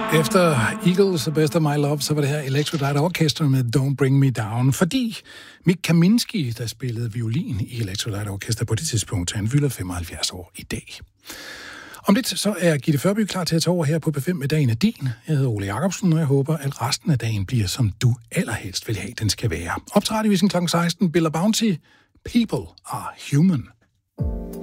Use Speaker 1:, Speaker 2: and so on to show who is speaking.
Speaker 1: Efter Eagles og Best of My Love, så var det her Electric Light Orchestra med Don't Bring Me Down, fordi Mick Kaminski, der spillede violin i Electric Light Orchestra på det tidspunkt, han fylder 75 år i dag. Om lidt så er Gitte Førby klar til at tage over her på P5 med Dagen er din. Jeg hedder Ole Jacobsen, og jeg håber, at resten af dagen bliver, som du allerhelst vil have, den skal være. Op til radiovisen kl. 16, Bill Bounty, People Are Human.